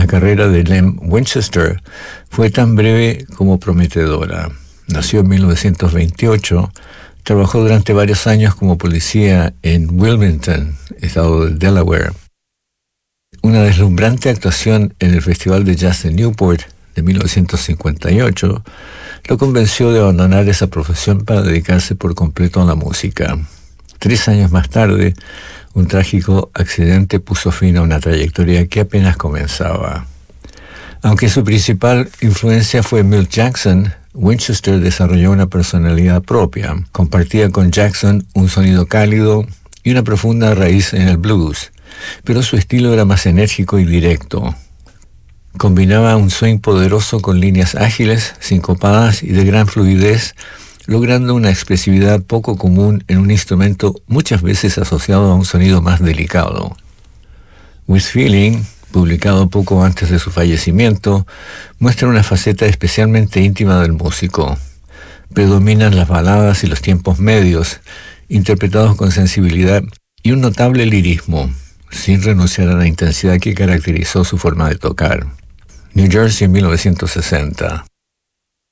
La carrera de Lem Winchester fue tan breve como prometedora. Nació en 1928, trabajó durante varios años como policía en Wilmington, estado de Delaware. Una deslumbrante actuación en el Festival de Jazz de Newport de 1958 lo convenció de abandonar esa profesión para dedicarse por completo a la música. 3 años más tarde, un trágico accidente puso fin a una trayectoria que apenas comenzaba. Aunque su principal influencia fue Milt Jackson, Winchester desarrolló una personalidad propia. Compartía con Jackson un sonido cálido y una profunda raíz en el blues, pero su estilo era más enérgico y directo. Combinaba un swing poderoso con líneas ágiles, sincopadas y de gran fluidez, logrando una expresividad poco común en un instrumento muchas veces asociado a un sonido más delicado. With Feeling, publicado poco antes de su fallecimiento, muestra una faceta especialmente íntima del músico. Predominan las baladas y los tiempos medios, interpretados con sensibilidad y un notable lirismo, sin renunciar a la intensidad que caracterizó su forma de tocar. New Jersey en 1960.